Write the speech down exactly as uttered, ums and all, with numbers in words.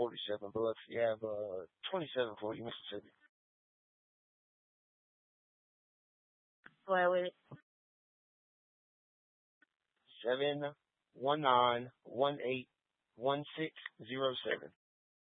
forty-seven bucks. You have uh twenty-seven forty Mississippi. Well, it Seven one nine one eight one six zero seven.